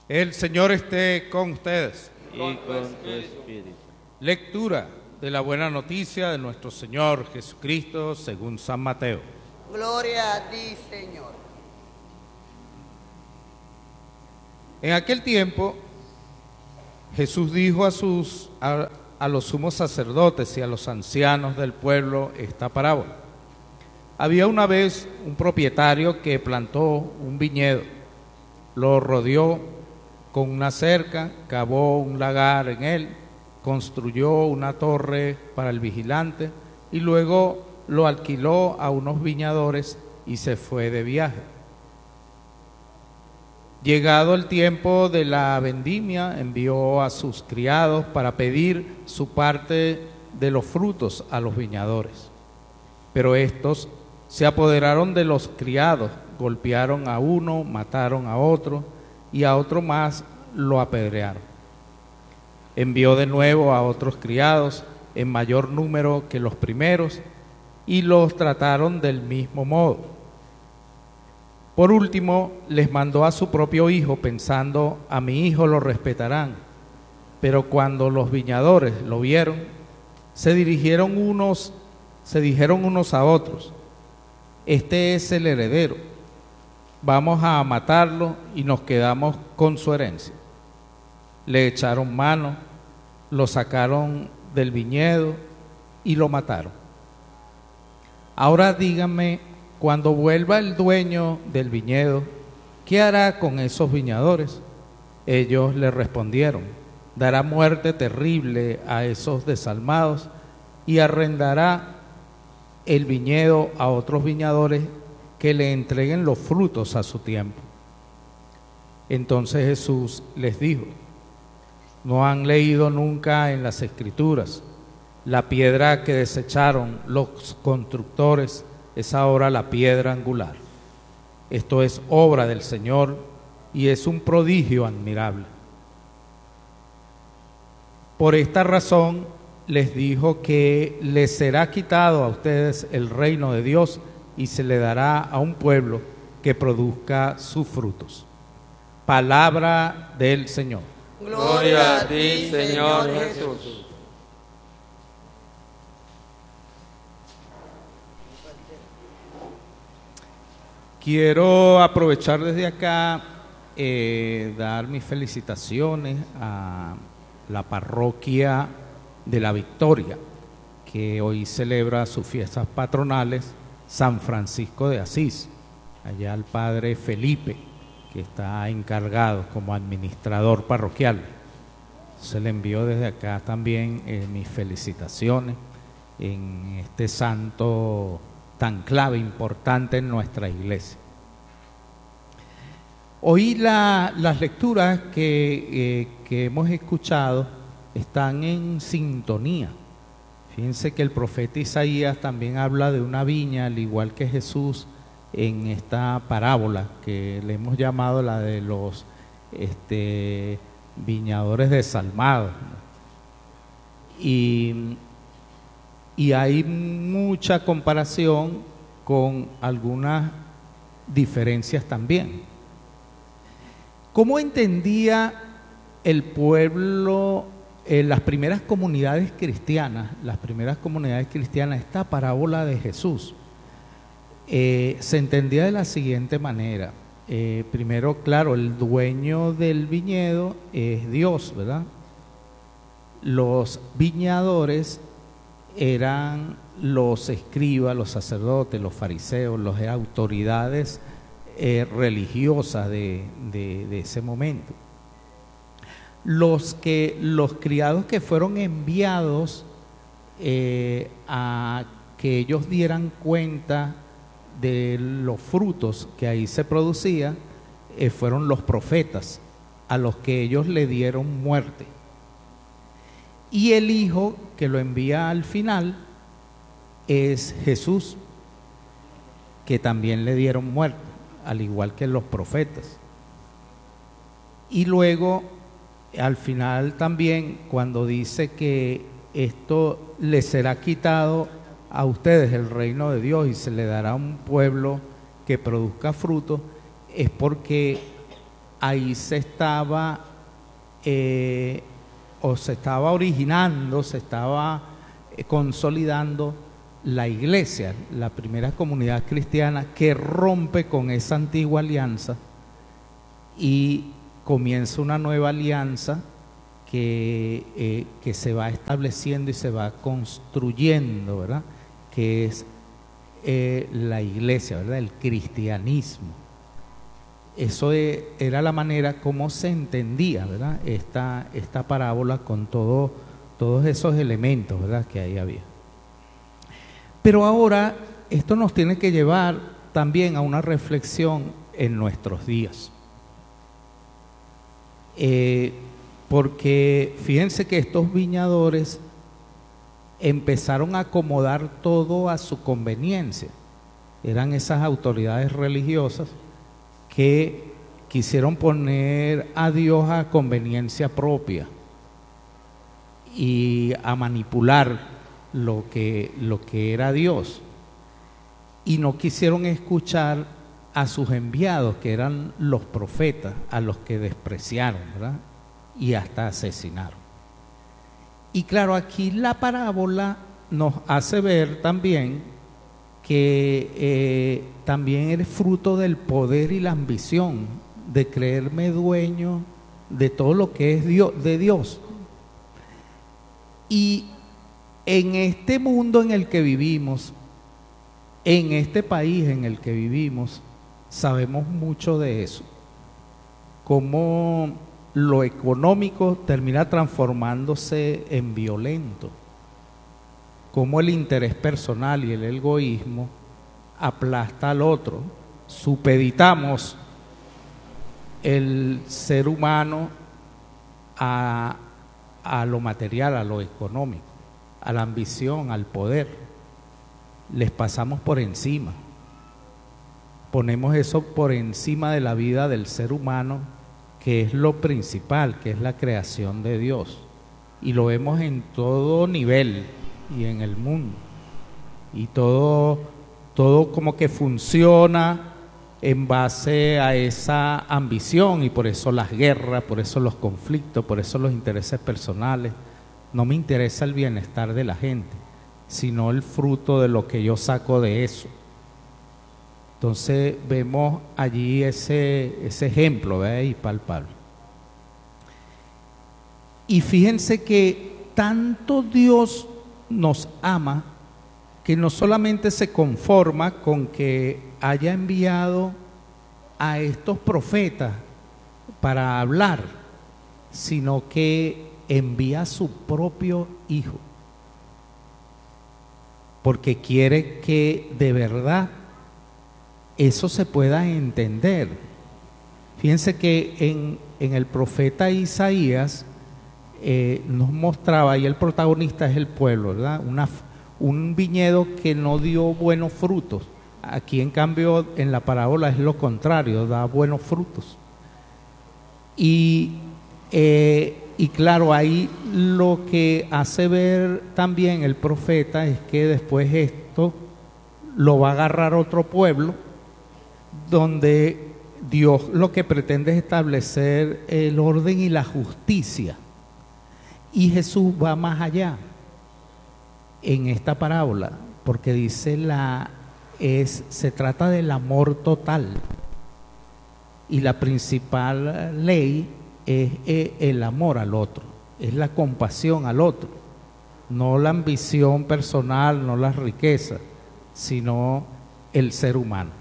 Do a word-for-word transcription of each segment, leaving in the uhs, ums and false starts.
El Señor esté con ustedes. Y con tu espíritu. Lectura de la buena noticia de nuestro Señor Jesucristo según San Mateo. Gloria a ti, Señor. En aquel tiempo, Jesús dijo a, sus, a, a los sumos sacerdotes y a los ancianos del pueblo esta parábola. Había una vez un propietario que plantó un viñedo, lo rodeó con una cerca, cavó un lagar en él, construyó una torre para el vigilante y luego lo alquiló a unos viñadores y se fue de viaje. Llegado el tiempo de la vendimia, envió a sus criados para pedir su parte de los frutos a los viñadores. Pero estos se apoderaron de los criados, golpearon a uno, mataron a otro y a otro más lo apedrearon. Envió de nuevo a otros criados en mayor número que los primeros y los trataron del mismo modo. Por último, les mandó a su propio hijo pensando, a mi hijo lo respetarán. Pero cuando los viñadores lo vieron, se dirigieron unos, se dijeron unos a otros, este es el heredero, vamos a matarlo y nos quedamos con su herencia. Le echaron mano, lo sacaron del viñedo y lo mataron. Ahora díganme, cuando vuelva el dueño del viñedo, ¿qué hará con esos viñadores? Ellos le respondieron, dará muerte terrible a esos desalmados y arrendará el viñedo a otros viñadores que le entreguen los frutos a su tiempo. Entonces Jesús les dijo, ¿no han leído nunca en las Escrituras? La piedra que desecharon los constructores es ahora la piedra angular. Esto es obra del Señor y es un prodigio admirable. Por esta razón les dijo que les será quitado a ustedes el reino de Dios y se le dará a un pueblo que produzca sus frutos. Palabra del Señor. Gloria a ti, Señor Jesús. Quiero aprovechar desde acá, eh, dar mis felicitaciones a la parroquia de la Victoria, que hoy celebra sus fiestas patronales, San Francisco de Asís. Allá al padre Felipe, que está encargado como administrador parroquial. Se le envió desde acá también eh, mis felicitaciones en este santo tan clave, importante en nuestra iglesia. Hoy la, las lecturas que, eh, que hemos escuchado están en sintonía. Fíjense que el profeta Isaías también habla de una viña, al igual que Jesús, en esta parábola que le hemos llamado la de los este, viñadores desalmados. Y Y hay mucha comparación con algunas diferencias también. ¿Cómo entendía el pueblo, eh, las primeras comunidades cristianas, las primeras comunidades cristianas, esta parábola de Jesús? Eh, se entendía de la siguiente manera. Eh, primero, claro, el dueño del viñedo es Dios, ¿verdad? Los viñadores eran los escribas, los sacerdotes, los fariseos, las autoridades eh, religiosas de, de, de ese momento. Los, que, los criados que fueron enviados eh, a que ellos dieran cuenta de los frutos que ahí se producían, eh, fueron los profetas, a los que ellos le dieron muerte. Y el Hijo que lo envía al final es Jesús, que también le dieron muerte, al igual que los profetas. Y luego, al final también, cuando dice que esto les será quitado a ustedes el reino de Dios y se le dará a un pueblo que produzca fruto, es porque ahí se estaba eh, o se estaba originando, se estaba eh, consolidando la iglesia, la primera comunidad cristiana que rompe con esa antigua alianza y comienza una nueva alianza que, eh, que se va estableciendo y se va construyendo, ¿verdad? Que es eh, la iglesia, ¿verdad? El cristianismo. Eso es, era la manera como se entendía, ¿verdad? Esta, esta parábola con todo, todos esos elementos, ¿verdad? Que ahí había. Pero ahora esto nos tiene que llevar también a una reflexión en nuestros días. Eh, porque fíjense que estos viñadores empezaron a acomodar todo a su conveniencia. Eran esas autoridades religiosas que quisieron poner a Dios a conveniencia propia y a manipular lo que, lo que era Dios, y no quisieron escuchar a sus enviados, que eran los profetas, a los que despreciaron, ¿verdad? Y hasta asesinaron. Y claro, aquí la parábola nos hace ver también que eh, también es fruto del poder y la ambición de creerme dueño de todo lo que es Dios, de Dios. Y en este mundo en el que vivimos, en este país en el que vivimos, sabemos mucho de eso. Cómo lo económico termina transformándose en violento. Cómo el interés personal y el egoísmo aplasta al otro. Supeditamos el ser humano a, a lo material, a lo económico, a la ambición, al poder. Les pasamos por encima. Ponemos eso por encima de la vida del ser humano, que es lo principal, que es la creación de Dios. Y lo vemos en todo nivel y en el mundo. Y todo, todo como que funciona en base a esa ambición, y por eso las guerras, por eso los conflictos, por eso los intereses personales. No me interesa el bienestar de la gente, sino el fruto de lo que yo saco de eso. Entonces vemos allí ese, ese ejemplo, ¿verdad? Y palpable. Y fíjense que tanto Dios nos ama, que no solamente se conforma con que haya enviado a estos profetas para hablar, sino que envía a su propio Hijo, porque quiere que de verdad eso se pueda entender. Fíjense que en, en el profeta Isaías eh, nos mostraba, y el protagonista es el pueblo, ¿verdad? Una, un viñedo que no dio buenos frutos. Aquí en cambio en la parábola es lo contrario, da buenos frutos. Y, eh, y claro, ahí lo que hace ver también el profeta es que después esto lo va a agarrar otro pueblo, donde Dios lo que pretende es establecer el orden y la justicia. Y Jesús va más allá en esta parábola, porque dice la es se trata del amor total, y la principal ley es, es el amor al otro, es la compasión al otro, no la ambición personal, no la riqueza, sino el ser humano.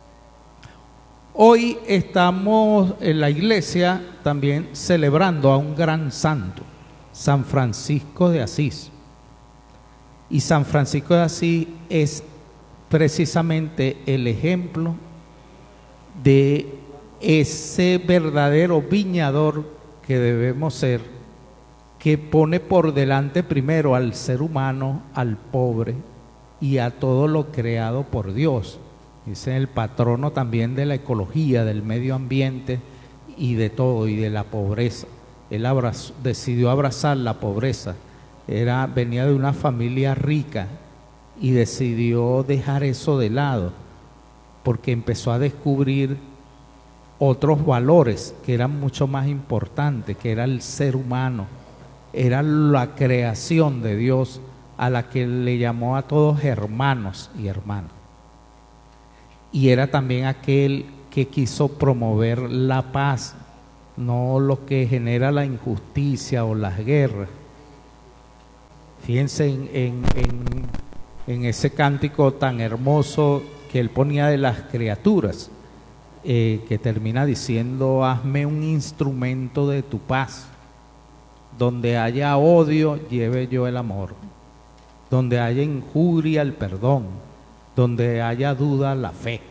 Hoy estamos en la iglesia también celebrando a un gran santo, San Francisco de Asís. Y San Francisco de Asís es precisamente el ejemplo de ese verdadero viñador que debemos ser, que pone por delante primero al ser humano, al pobre y a todo lo creado por Dios. Es el patrono también de la ecología, del medio ambiente y de todo, y de la pobreza. Él abrazó, decidió abrazar la pobreza. Era, venía de una familia rica y decidió dejar eso de lado, porque empezó a descubrir otros valores que eran mucho más importantes, que era el ser humano, era la creación de Dios, a la que le llamó a todos hermanos y hermanas. Y era también aquel que quiso promover la paz, no lo que genera la injusticia o las guerras. Fíjense en, en, en, en ese cántico tan hermoso que él ponía de las criaturas, eh, que termina diciendo: hazme un instrumento de tu paz, donde haya odio, lleve yo el amor, donde haya injuria, el perdón, donde haya duda, la fe.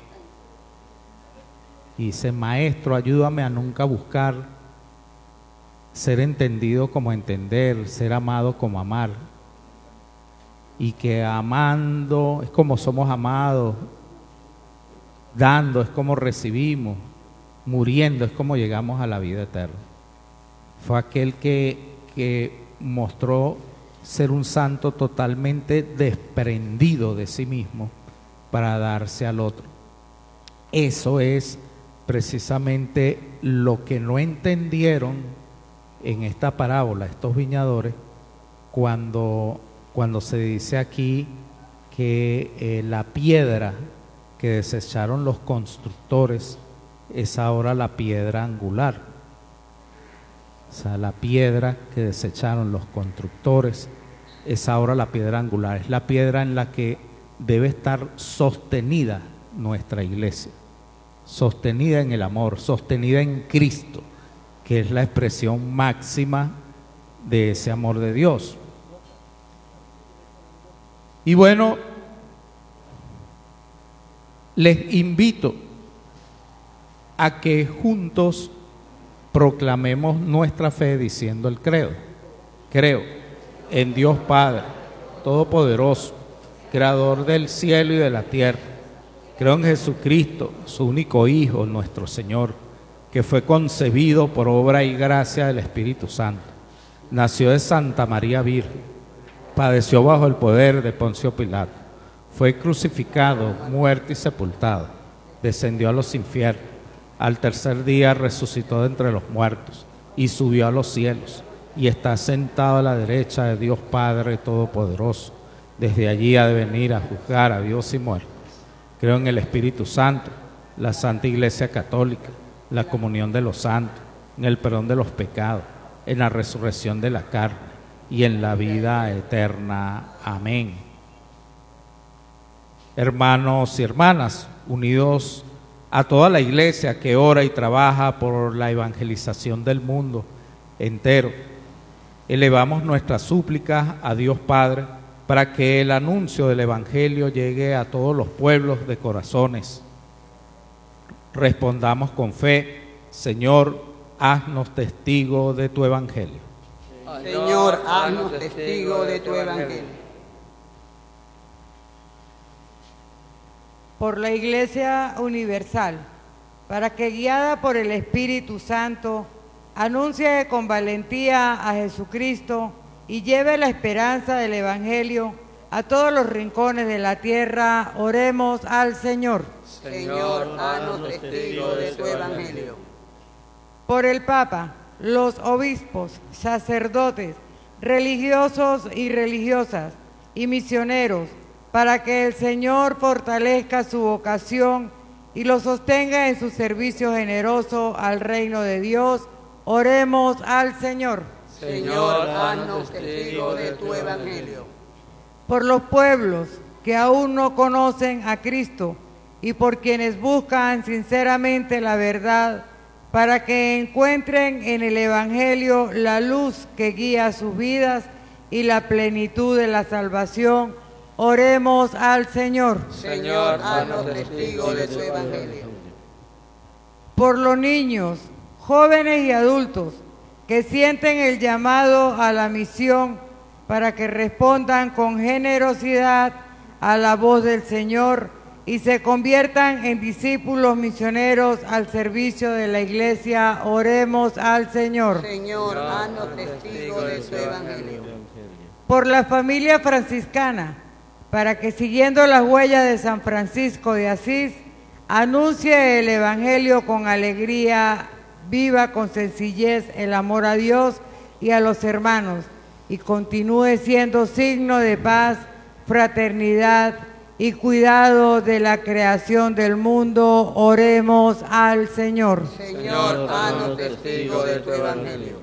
Y dice: maestro, ayúdame a nunca buscar ser entendido como entender, ser amado como amar, y que amando es como somos amados, dando es como recibimos, muriendo es como llegamos a la vida eterna. Fue aquel que, que mostró ser un santo totalmente desprendido de sí mismo para darse al otro. Eso es precisamente lo que no entendieron en esta parábola estos viñadores, cuando, cuando se dice aquí que eh, la piedra que desecharon los constructores es ahora la piedra angular. O sea, la piedra que desecharon los constructores es ahora la piedra angular, es la piedra en la que debe estar sostenida nuestra iglesia, sostenida en el amor, sostenida en Cristo, que es la expresión máxima de ese amor de Dios. Y bueno, les invito a que juntos proclamemos nuestra fe diciendo el credo. Creo en Dios Padre Todopoderoso, Creador del cielo y de la tierra. Creo en Jesucristo, su único Hijo, nuestro Señor, que fue concebido por obra y gracia del Espíritu Santo. Nació de Santa María Virgen, padeció bajo el poder de Poncio Pilato, fue crucificado, muerto y sepultado, descendió a los infiernos, al tercer día resucitó de entre los muertos y subió a los cielos, y está sentado a la derecha de Dios Padre Todopoderoso. Desde allí ha de venir a juzgar a vivos y muertos. Creo en el Espíritu Santo, la Santa Iglesia Católica, la comunión de los santos, en el perdón de los pecados, en la resurrección de la carne y en la vida eterna. Amén. Hermanos y hermanas, unidos a toda la iglesia que ora y trabaja por la evangelización del mundo entero, elevamos nuestras súplicas a Dios Padre para que el anuncio del Evangelio llegue a todos los pueblos de corazones. Respondamos con fe: Señor, haznos testigo de tu Evangelio. Señor, haznos testigo de tu Evangelio. Por la Iglesia Universal, para que, guiada por el Espíritu Santo, anuncie con valentía a Jesucristo y lleve la esperanza del Evangelio a todos los rincones de la tierra. Oremos al Señor. Señor, haznos testigo de tu Evangelio. Por el Papa, los obispos, sacerdotes, religiosos y religiosas y misioneros, para que el Señor fortalezca su vocación y lo sostenga en su servicio generoso al reino de Dios. Oremos al Señor. Señor, haznos testigo de tu Evangelio. Por los pueblos que aún no conocen a Cristo y por quienes buscan sinceramente la verdad, para que encuentren en el Evangelio la luz que guía sus vidas y la plenitud de la salvación. Oremos al Señor. Señor, haznos testigo de tu Evangelio. Por los niños, jóvenes y adultos que sienten el llamado a la misión, para que respondan con generosidad a la voz del Señor y se conviertan en discípulos misioneros al servicio de la Iglesia. Oremos al Señor. Señor, haznos testigo de tu Evangelio. Por la familia franciscana, para que, siguiendo las huellas de San Francisco de Asís, Anuncie el Evangelio con alegría, viva con sencillez el amor a Dios y a los hermanos, y continúe siendo signo de paz, fraternidad y cuidado de la creación del mundo. Oremos al Señor. Señor, haznos testigo de tu Evangelio.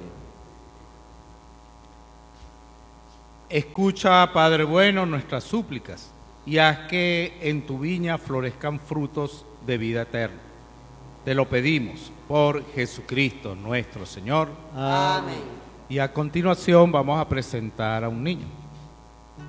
Escucha, Padre bueno, nuestras súplicas, y haz que en tu viña florezcan frutos de vida eterna. Te lo pedimos por Jesucristo nuestro Señor. Amén. Y a continuación vamos a presentar a un niño.